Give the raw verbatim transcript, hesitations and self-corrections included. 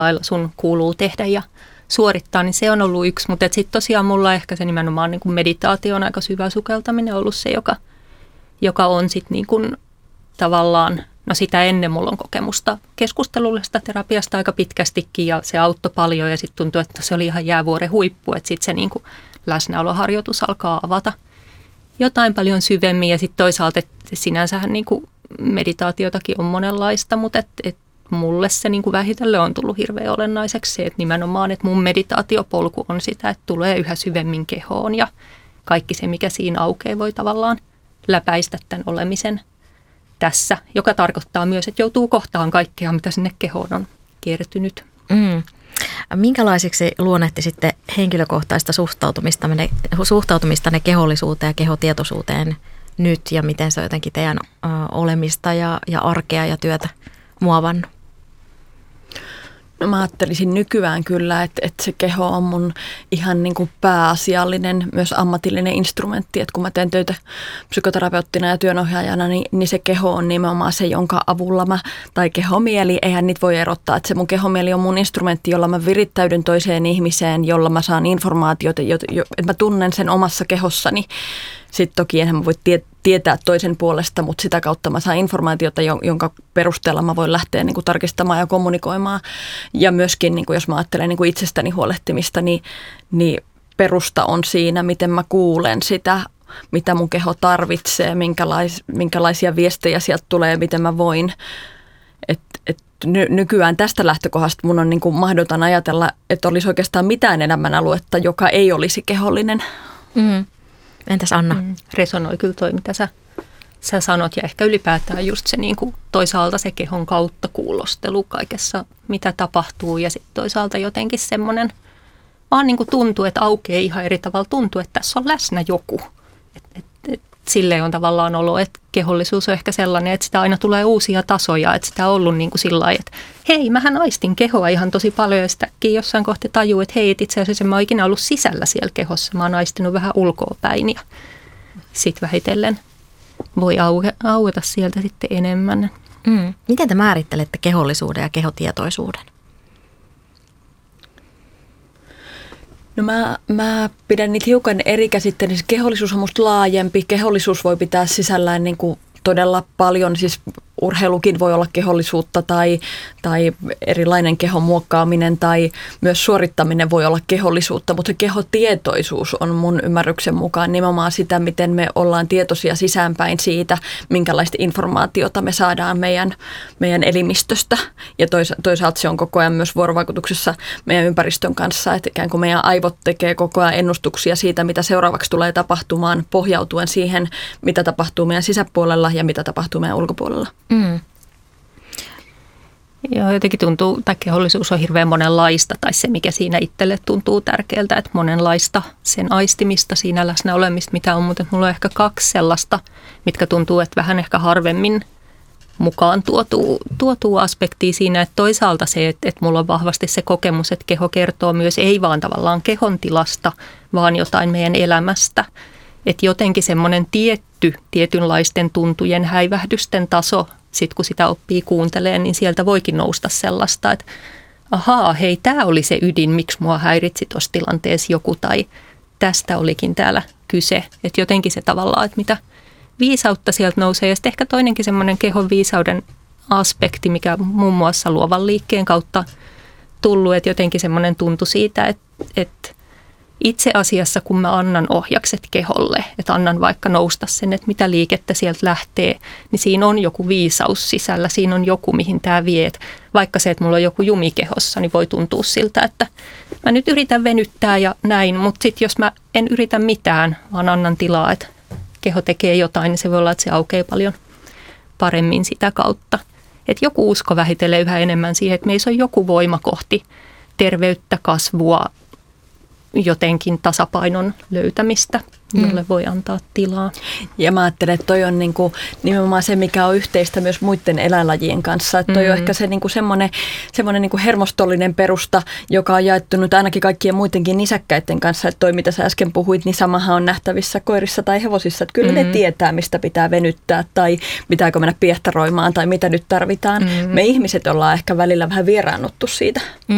lailla sun kuuluu tehdä ja suorittaa, niin se on ollut yksi. Mutta sitten tosiaan mulla ehkä se nimenomaan niin kuin meditaatio on aika syvä sukeltaminen ollut se, joka, joka on sitten niin kuin tavallaan, no sitä ennen mulla on kokemusta keskustelullisesta terapiasta aika pitkästikin ja se auttoi paljon ja sitten tuntui, että se oli ihan jäävuoren huippu, että sitten se niin kuin läsnäoloharjoitus alkaa avata jotain paljon syvemmin ja sitten toisaalta, että sinänsähän niin kuin meditaatiotakin on monenlaista, mutta et, et mulle se niin kuin vähitellen on tullut hirveän olennaiseksi se, että nimenomaan, että mun meditaatiopolku on sitä, että tulee yhä syvemmin kehoon ja kaikki se, mikä siinä aukeaa, voi tavallaan läpäistä tämän olemisen tässä, joka tarkoittaa myös, että joutuu kohtaan kaikkea, mitä sinne kehoon on kiertynyt. Mm. Minkälaiseksi luonnehtisitte henkilökohtaista suhtautumista, suhtautumista ne kehollisuuteen ja kehotietoisuuteen nyt ja miten se on jotenkin teidän ö, olemista ja, ja arkea ja työtä muovannut? No mä ajattelisin nykyään kyllä, että, että se keho on mun ihan niin kuin pääasiallinen, myös ammatillinen instrumentti. Että kun mä teen töitä psykoterapeuttina ja työnohjaajana, niin, niin se keho on nimenomaan se, jonka avulla mä, tai kehomieli, eihän niitä voi erottaa. Että se mun kehomieli on mun instrumentti, jolla mä virittäydyn toiseen ihmiseen, jolla mä saan informaatiota, että mä tunnen sen omassa kehossani. Sitten toki enhän mä voi tie, tietää toisen puolesta, mutta sitä kautta mä saan informaatiota, jonka perusteella mä voin lähteä niin kuin tarkistamaan ja kommunikoimaan. Ja myöskin, niin kuin jos mä ajattelen niin kuin itsestäni huolehtimista, niin, niin perusta on siinä, miten mä kuulen sitä, mitä mun keho tarvitsee, minkälais, minkälaisia viestejä sieltä tulee, miten mä voin. Et, et ny, nykyään tästä lähtökohdasta mun on niin kuin mahdoton ajatella, että olisi oikeastaan mitään elämänaluetta, joka ei olisi kehollinen. Mm. Entäs Anna? Mm, resonoi kyllä toi, mitä sä, sä sanot ja ehkä ylipäätään just se niin kuin toisaalta se kehon kautta kuulostelu kaikessa, mitä tapahtuu ja sitten toisaalta jotenkin semmoinen, vaan niin kuin tuntuu, että aukeaa ihan eri tavalla, tuntuu, että tässä on läsnä joku. Et, et, et, silleen on tavallaan olo, että kehollisuus on ehkä sellainen, että sitä aina tulee uusia tasoja, että sitä on ollut niin kuin sillä lailla, että hei, mähän aistin kehoa ihan tosi paljon ja sitäkin jossain kohti tajuu, että hei, itse asiassa mä oon ikinä ollut sisällä siellä kehossa, mä oon aistinut vähän ulkoa päin ja sitten vähitellen voi aueta sieltä sitten enemmän. Mm. Miten te määrittelette kehollisuuden ja kehotietoisuuden? No mä, mä pidän niitä hiukan eri käsittein. Kehollisuus on musta laajempi. Kehollisuus voi pitää sisällään niin kuin todella paljon, siis urheilukin voi olla kehollisuutta tai, tai erilainen kehon muokkaaminen tai myös suorittaminen voi olla kehollisuutta, mutta se kehotietoisuus on mun ymmärryksen mukaan nimenomaan sitä, miten me ollaan tietoisia sisäänpäin siitä, minkälaista informaatiota me saadaan meidän, meidän elimistöstä ja toisaalta se on koko ajan myös vuorovaikutuksessa meidän ympäristön kanssa, että ikään kuin meidän aivot tekee koko ajan ennustuksia siitä, mitä seuraavaksi tulee tapahtumaan pohjautuen siihen, mitä tapahtuu meidän sisäpuolella ja mitä tapahtuu meidän ulkopuolella. Mm. Joo, jotenkin tuntuu, tai kehollisuus on hirveän monenlaista, tai se mikä siinä itselle tuntuu tärkeältä, että monenlaista sen aistimista, siinä läsnä olemista, mitä on, mutta mulla on ehkä kaksi sellaista, mitkä tuntuu, että vähän ehkä harvemmin mukaan tuotuu, tuotuu aspektia siinä, että toisaalta se, että, että mulla on vahvasti se kokemus, että keho kertoo myös ei vaan tavallaan kehon tilasta, vaan jotain meidän elämästä. Että jotenkin semmoinen tietty, tietynlaisten tuntujen häivähdysten taso, sitten kun sitä oppii kuuntelemaan, niin sieltä voikin nousta sellaista, että ahaa, hei, tämä oli se ydin, miksi mua häiritsi tuossa tilanteessa joku, tai tästä olikin täällä kyse. Että jotenkin se tavallaan, että mitä viisautta sieltä nousee, ja sitten ehkä toinenkin semmoinen kehon viisauden aspekti, mikä muun muassa luovan liikkeen kautta tullut, että jotenkin semmoinen tuntu siitä, että, että itse asiassa, kun mä annan ohjakset keholle, että annan vaikka nousta sen, että mitä liikettä sieltä lähtee, niin siinä on joku viisaus sisällä, siinä on joku, mihin tämä vie. Et vaikka se, että mulla on joku jumi kehossa, niin voi tuntua siltä, että mä nyt yritän venyttää ja näin, mutta sitten jos mä en yritä mitään, vaan annan tilaa, että keho tekee jotain, niin se voi olla, että se aukeaa paljon paremmin sitä kautta. Että joku usko vähitellen yhä enemmän siihen, että meissä on joku voima kohti terveyttä, kasvua, jotenkin tasapainon löytämistä, jolle mm. voi antaa tilaa. Ja mä ajattelen, että toi on niinku nimenomaan se, mikä on yhteistä myös muiden eläinlajien kanssa. Että toi mm. on ehkä se niinku semmoinen, semmoinen niinku hermostollinen perusta, joka on jaettu nyt ainakin kaikkien muidenkin nisäkkäiden kanssa. Että toi, mitä sä äsken puhuit, niin samahan on nähtävissä koirissa tai hevosissa. Että kyllä mm. ne tietää, mistä pitää venyttää tai pitääkö mennä piehtaroimaan tai mitä nyt tarvitaan. Mm. Me ihmiset ollaan ehkä välillä vähän vieraannuttu siitä. Mm.